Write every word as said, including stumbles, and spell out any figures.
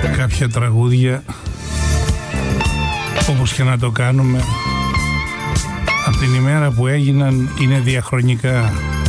κάποια τραγούδια, όπως και να το κάνουμε, από την ημέρα που έγιναν είναι διαχρονικά.